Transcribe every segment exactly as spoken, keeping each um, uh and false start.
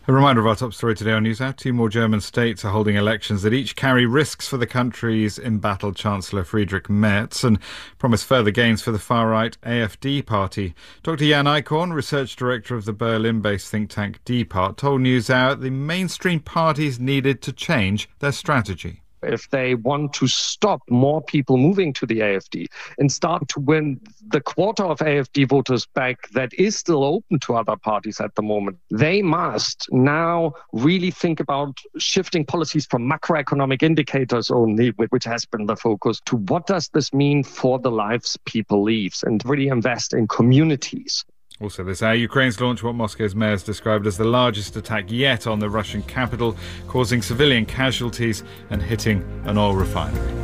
A reminder of our top story today on NewsHour. Two more German states are holding elections that each carry risks for the country's embattled Chancellor Friedrich Merz and promise further gains for the far-right AfD party. Doctor Jan Eichhorn, research director of the Berlin-based think tank D-Part, told NewsHour the mainstream parties needed to change their strategy. If they want to stop more people moving to the AfD and start to win the quarter of AfD voters back that is still open to other parties at the moment, they must now really think about shifting policies from macroeconomic indicators only, which has been the focus, to what does this mean for the lives people live, and really invest in communities. Also this hour, Ukraine's launched what Moscow's mayor has described as the largest attack yet on the Russian capital, causing civilian casualties and hitting an oil refinery.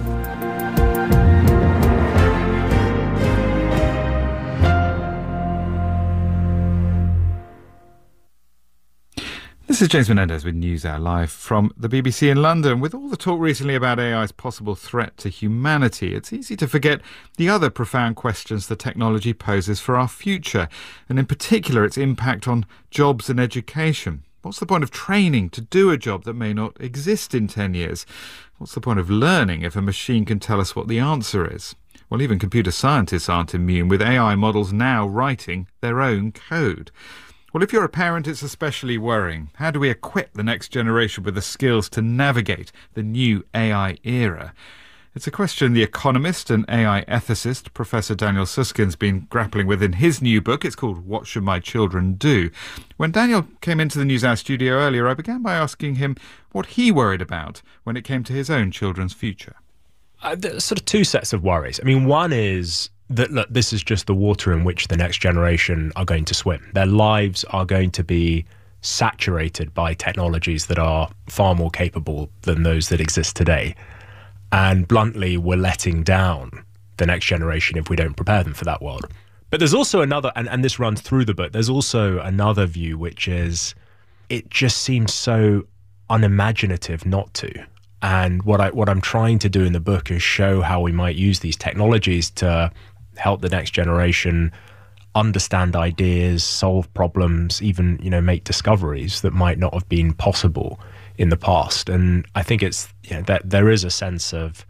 This is James Menendez with NewsHour live from the B B C in London. With all the talk recently about A I's possible threat to humanity, it's easy to forget the other profound questions the technology poses for our future, and in particular its impact on jobs and education. What's the point of training to do a job that may not exist in ten years? What's the point of learning if a machine can tell us what the answer is? Well, even computer scientists aren't immune, with A I models now writing their own code. Well, if you're a parent, it's especially worrying. How do we equip the next generation with the skills to navigate the new A I era? It's a question the economist and A I ethicist Professor Daniel Susskind's been grappling with in his new book. It's called What Should My Children Do? When Daniel came into the NewsHour studio earlier, I began by asking him what he worried about when it came to his own children's future. Uh, there's sort of two sets of worries. I mean, one is that, look, this is just the water in which the next generation are going to swim. Their lives are going to be saturated by technologies that are far more capable than those that exist today. And bluntly, we're letting down the next generation if we don't prepare them for that world. But there's also another, and, and this runs through the book, there's also another view, which is it just seems so unimaginative not to. And what I what I'm trying to do in the book is show how we might use these technologies to help the next generation understand ideas, solve problems, even, you know, make discoveries that might not have been possible in the past. And I think it's, you know, that there is a sense of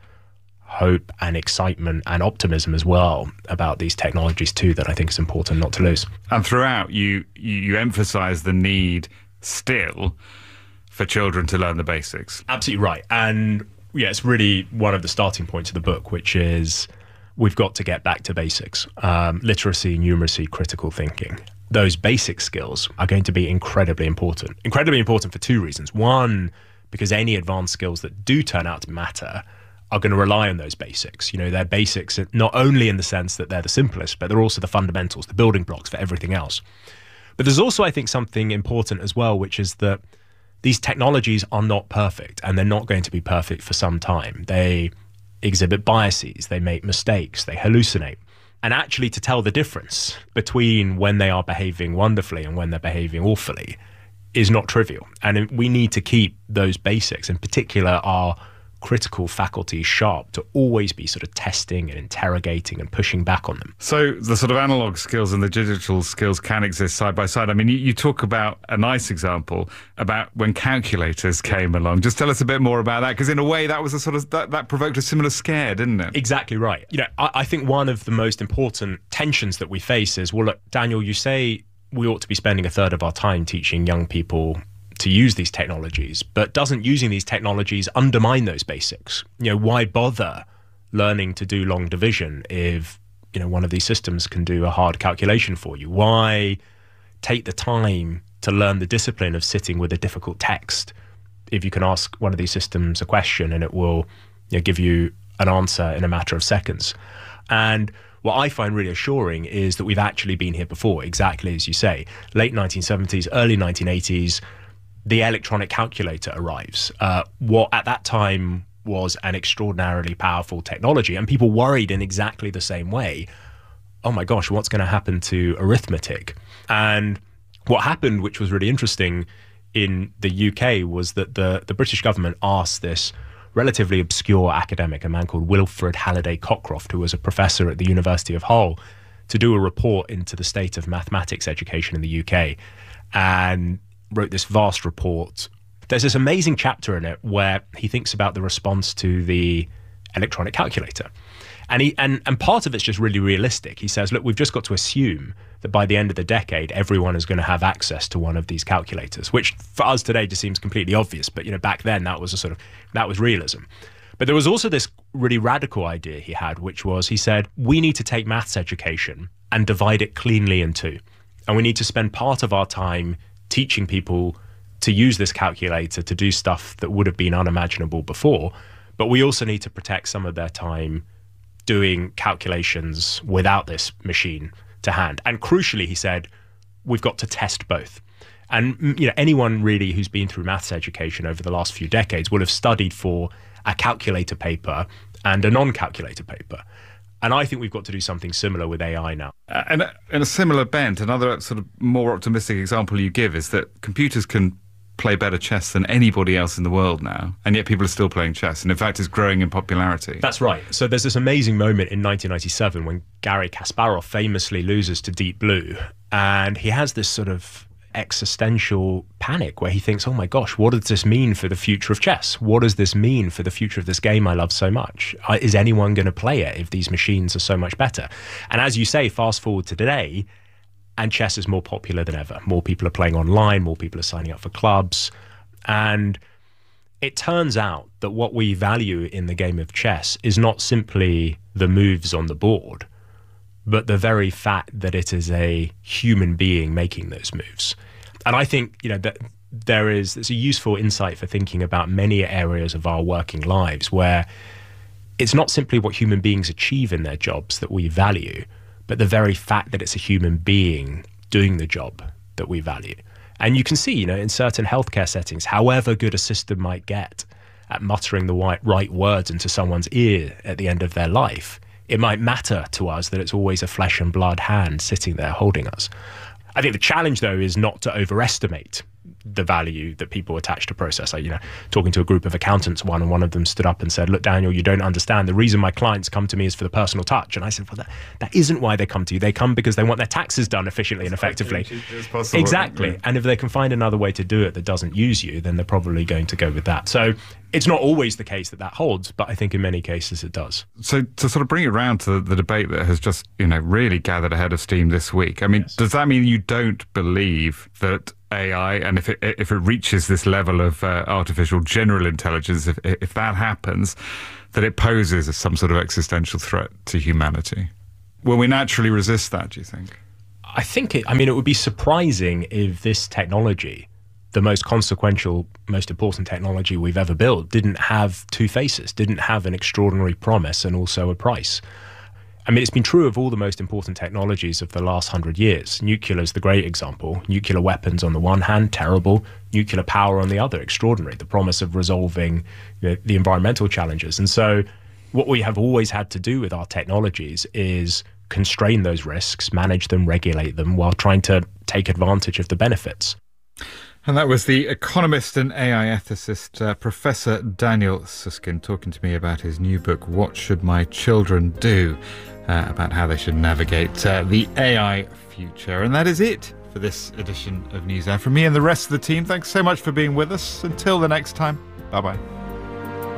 hope and excitement and optimism as well about these technologies too that I think is important not to lose. And throughout, you you emphasise the need still for children to learn the basics. Absolutely right. And yeah, it's really one of the starting points of the book, which is we've got to get back to basics. Um, literacy, numeracy, critical thinking. Those basic skills are going to be incredibly important. Incredibly important for two reasons. One, because any advanced skills that do turn out to matter are going to rely on those basics. You know, they're basics not only in the sense that they're the simplest, but they're also the fundamentals, the building blocks for everything else. But there's also, I think, something important as well, which is that these technologies are not perfect, and they're not going to be perfect for some time. They exhibit biases, they make mistakes, they hallucinate. And actually to tell the difference between when they are behaving wonderfully and when they're behaving awfully is not trivial. And we need to keep those basics, in particular our critical faculties, sharp, to always be sort of testing and interrogating and pushing back on them. So the sort of analog skills and the digital skills can exist side by side. I mean, you, you talk about a nice example about when calculators came along. Just tell us a bit more about that, because in a way that was a sort of, that, that provoked a similar scare, didn't it? Exactly right. You know, I, I think one of the most important tensions that we face is, well, look, Daniel, you say we ought to be spending a third of our time teaching young people to use these technologies, but doesn't using these technologies undermine those basics? You know, why bother learning to do long division if, you know, one of these systems can do a hard calculation for you? Why take the time to learn the discipline of sitting with a difficult text if you can ask one of these systems a question and it will, you know, give you an answer in a matter of seconds? And what I find really assuring is that we've actually been here before, exactly as you say. Late nineteen seventies, early nineteen eighties, the electronic calculator arrives. Uh, what at that time was an extraordinarily powerful technology, and people worried in exactly the same way. Oh my gosh, what's going to happen to arithmetic? And what happened, which was really interesting in the U K, was that the, the British government asked this relatively obscure academic, a man called Wilfred Halliday Cockcroft, who was a professor at the University of Hull, to do a report into the state of mathematics education in the U K. And wrote this vast report. There's this amazing chapter in it where he thinks about the response to the electronic calculator. And he and, and part of it's just really realistic. He says, look, we've just got to assume that by the end of the decade, everyone is going to have access to one of these calculators, which for us today just seems completely obvious. But, you know, back then that was a sort of, that was realism. But there was also this really radical idea he had, which was, he said, we need to take maths education and divide it cleanly in two. And we need to spend part of our time teaching people to use this calculator to do stuff that would have been unimaginable before. But we also need to protect some of their time doing calculations without this machine to hand. And crucially, he said, we've got to test both. And you know, anyone really who's been through maths education over the last few decades will have studied for a calculator paper and a non-calculator paper. And I think we've got to do something similar with A I now. Uh, and in a similar bent, another sort of more optimistic example you give is that computers can play better chess than anybody else in the world now, and yet people are still playing chess, and in fact it's growing in popularity. That's right. So there's this amazing moment in nineteen ninety-seven when Garry Kasparov famously loses to Deep Blue, and he has this sort of existential panic where he thinks, oh my gosh, what does this mean for the future of chess? What does this mean for the future of this game I love so much? Is anyone going to play it if these machines are so much better? And as you say, fast forward to today, and chess is more popular than ever. More people are playing online, more people are signing up for clubs. And it turns out that what we value in the game of chess is not simply the moves on the board, but the very fact that it is a human being making those moves. And I think, you know, that there is there's a useful insight for thinking about many areas of our working lives where it's not simply what human beings achieve in their jobs that we value, but the very fact that it's a human being doing the job that we value. And you can see, you know, in certain healthcare settings, however good a system might get at muttering the right, right words into someone's ear at the end of their life, it might matter to us that it's always a flesh and blood hand sitting there holding us. I think the challenge, though, is not to overestimate the value that people attach to process. Like, you know, talking to a group of accountants, one and one of them stood up and said, look, Daniel, you don't understand. The reason my clients come to me is for the personal touch. And I said, well, that, that isn't why they come to you. They come because they want their taxes done efficiently and effectively. Possible, exactly. And if they can find another way to do it that doesn't use you, then they're probably going to go with that. So it's not always the case that that holds, but I think in many cases it does. So to sort of bring it around to the debate that has just, you know, really gathered ahead of steam this week, I mean, yes. Does that mean you don't believe that A I, and if it if it reaches this level of uh, artificial general intelligence, if if that happens, that it poses some sort of existential threat to humanity? Will we naturally resist that, do you think? I think it, I mean, it would be surprising if this technology, the most consequential, most important technology we've ever built, didn't have two faces, didn't have an extraordinary promise and also a price. I mean, it's been true of all the most important technologies of the last hundred years. Nuclear is the great example. Nuclear weapons on the one hand, terrible. Nuclear power on the other, extraordinary. The promise of resolving you know, the environmental challenges. And so what we have always had to do with our technologies is constrain those risks, manage them, regulate them, while trying to take advantage of the benefits. And that was the economist and A I ethicist, uh, Professor Daniel Susskind, talking to me about his new book, What Should My Children Do? Uh, about how they should navigate uh, the A I future. And that is it for this edition of NewsHour. From me and the rest of the team, thanks so much for being with us. Until the next time, bye-bye.